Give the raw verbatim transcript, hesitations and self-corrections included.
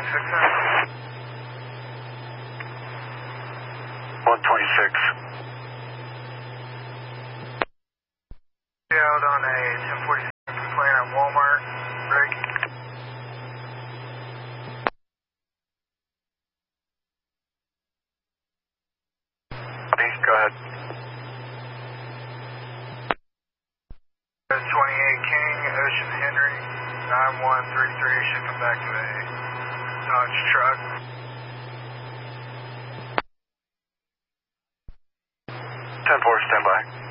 twenty-six then? one twenty-six. Out on a ten forty-six complaint at Walmart. Break. Go ahead. twenty-eight King, Ocean Henry, nine one three three, should come back to a Dodge truck. ten four, stand by.